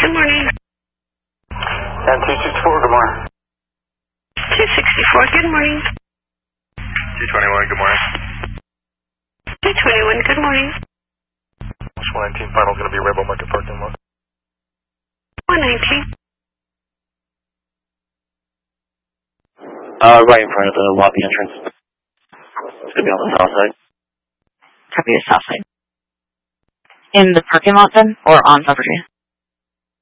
good morning. And 264, good morning. 264, good morning. 221, good morning. 221, good morning. 119, final going to be Rainbow Market parking lot. 119. Right in front of the lobby entrance. It's going to be on the south side. Copy the south side. In the parking lot then, or on property?